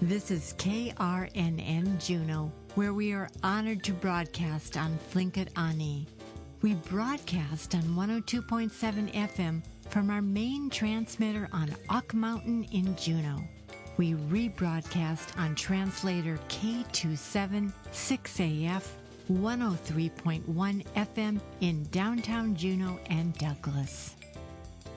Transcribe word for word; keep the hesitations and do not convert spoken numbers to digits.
This is K R N N Juneau, where we are honored to broadcast on Tlingit Ani. We broadcast on one oh two point seven F M from our main transmitter on Ock Mountain in Juneau. We rebroadcast on translator K two seven six A F one oh three point one F M in downtown Juneau and Douglas.